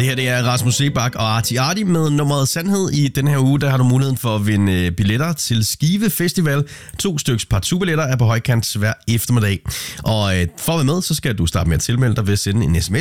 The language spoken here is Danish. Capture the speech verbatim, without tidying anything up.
Det her det er Rasmus Seebach og Arti Arti med nummeret Sandhed. I den her uge der har du muligheden for at vinde billetter til Skive Festival. To styks partout-billetter er på højkant hver eftermiddag. Og for at være med, så skal du starte med at tilmelde dig ved at sende en sms